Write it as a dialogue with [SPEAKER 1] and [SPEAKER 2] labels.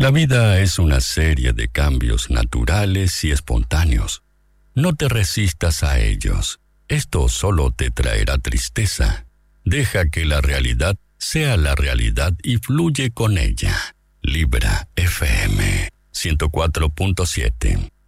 [SPEAKER 1] La vida es una serie de cambios naturales y espontáneos. No te resistas a ellos. Esto solo te traerá tristeza. Deja que la realidad sea la realidad y fluye con ella. Libra FM 104.7